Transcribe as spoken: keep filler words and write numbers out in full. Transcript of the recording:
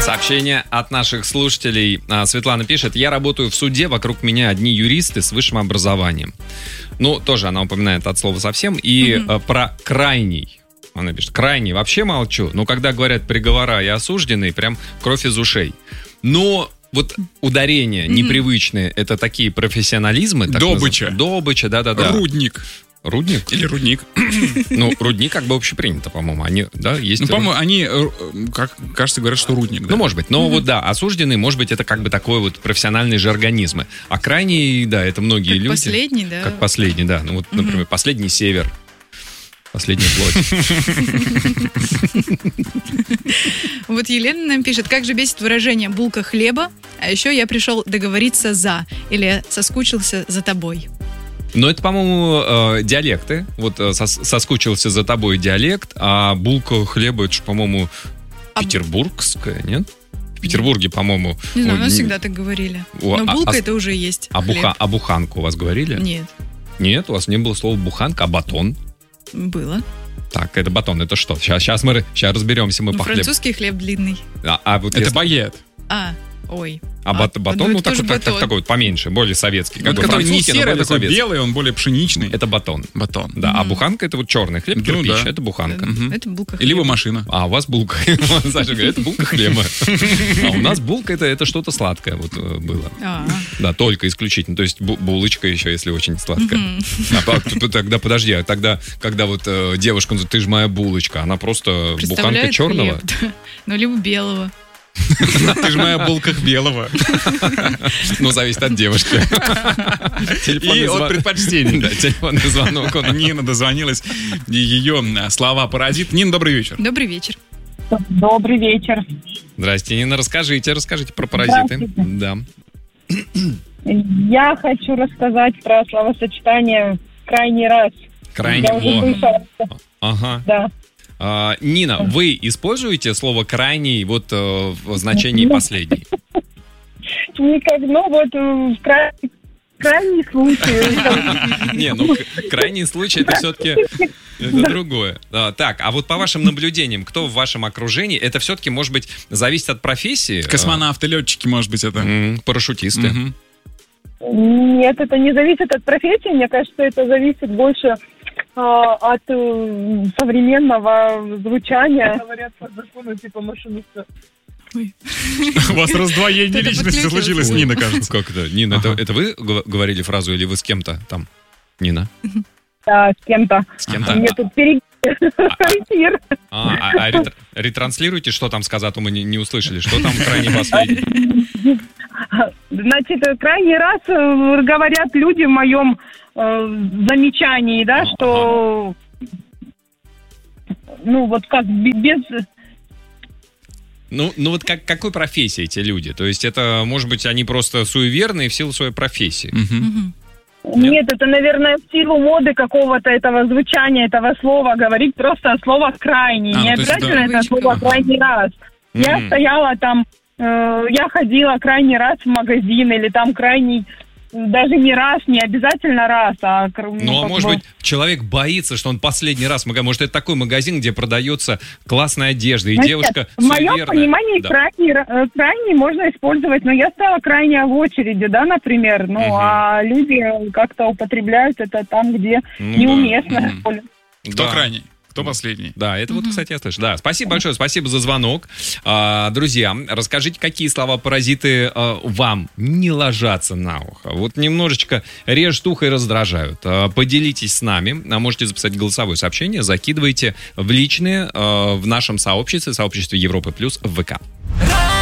Сообщение от наших слушателей. Светлана пишет: я работаю в суде, вокруг меня одни юристы с высшим образованием. Ну, тоже она упоминает от слова совсем. И mm-hmm. про крайний. Она пишет: крайний вообще молчу, но когда говорят приговора и осужденные, прям кровь из ушей. Но вот ударения mm-hmm. непривычные, это такие профессионализмы. Так Добыча. Назов... Добыча, да-да-да. Рудник. Рудник? Или рудник. Ну, рудник как бы общепринято, по-моему. Они, да, есть... Ну, по-моему, они, как кажется, говорят, что рудник. Да? Ну, может быть. Но mm-hmm. вот, да, осужденный, может быть, это как бы такой вот профессиональный же организм. А крайний, да, это многие как люди... Как последний, да? Как последний, да. Ну, вот, mm-hmm. например, последний север. Последний плоть. Вот Елена нам пишет: как же бесит выражение «булка хлеба», а еще я пришел договориться за, или соскучился за тобой. Но это, по-моему, э, диалекты. Вот э, сос- соскучился за тобой диалект, а булка хлеба, это же, по-моему, а... петербургская, нет? В Петербурге, по-моему... Не знаю, ну, у нас не... всегда так говорили. О, Но булка а, это уже есть. А, буха... а буханку у вас говорили? Нет. Нет, у вас не было слова буханка, а батон? Было. Так, это батон, это что? Сейчас, сейчас мы сейчас разберемся, мы ну, по хлебу. Французский хлеб длинный. А, а вот это если... багет. А, ой. А, а бат, батон, ну, так, так, так, такой вот поменьше, более советский. Ну, который не серый, такой советский. Белый, он более пшеничный. Это батон. Батон. Да, mm-hmm. а буханка — это вот черный хлеб, ну, кирпич, да. это буханка. Mm-hmm. Это булка хлеба. Либо машина. А у вас булка. Саша говорит, это булка хлеба. А у нас булка — это это что-то сладкое вот было. Да, только исключительно. То есть булочка еще, если очень сладкая. Тогда, подожди, а тогда, когда вот девушка, ты же моя булочка, она просто буханка черного? Ну, либо белого. Ты же моя булка белого. Ну, зависит от девушки. И от предпочтений. Да, телефонный звонок. Нина дозвонилась. Ее слова паразит. Нина, добрый вечер. Добрый вечер. Добрый вечер. Здрасте, Нина. Расскажите, расскажите про паразиты. Да. Я хочу рассказать про словосочетание «крайний раз». Крайний Я уже слышала. Ага. Да. А, Нина, вы используете слово «крайний» вот э, в значении «последний»? Никак, ну вот в крайний, крайний случай. Не, ну крайний случай это все-таки это другое. Так, а вот по вашим наблюдениям, кто в вашем окружении, это все-таки, может быть, зависит от профессии? Космонавты, летчики, может быть, это? Парашютисты. Нет, это не зависит от профессии. Мне кажется, это зависит больше от э, современного звучания. Говорят по закону типа машиниста. У вас раздвоение личности случилось, Нина, кажется. Как это? Нина, ага. это, это вы говорили фразу или вы с кем-то там? Нина? Да, с кем-то. С кем-то? Мне тут перейти. А, а, а ретр, ретранслируйте, что там сказать, мы не, не услышали. Что там крайне последний? Значит, крайний раз говорят люди в моем э, замечании, да, что ну вот как без... Ну, ну вот как, какой профессии эти люди? То есть это, может быть, они просто суеверные в силу своей профессии? Угу. Нет? Нет, это, наверное, в силу моды какого-то этого звучания, этого слова, говорить просто слово «крайний». А, не обязательно это, это слово «крайний раз». Mm-hmm. Я стояла там, э, я ходила крайний раз в магазин, или там крайний... Даже не раз, не обязательно раз, а... Ну, ну а может бы... быть, человек боится, что он последний раз... Может, это такой магазин, где продается классная одежда, и Значит, девушка в моем суеверная. понимании да. крайний, крайний можно использовать, но я стала крайне в очереди, да, например, ну, угу. а люди как-то употребляют это там, где ну, неуместно. Да. Кто да. крайний? Кто последний? Да, это mm-hmm. вот, кстати, я слышу. Да, спасибо большое, спасибо за звонок. А, друзья, расскажите, какие слова-паразиты а, вам не ложатся на ухо. Вот немножечко режут ухо и раздражают. А, поделитесь с нами. А можете записать голосовое сообщение, закидывайте в личные а, в нашем сообществе, сообществе Европы Плюс в ВК.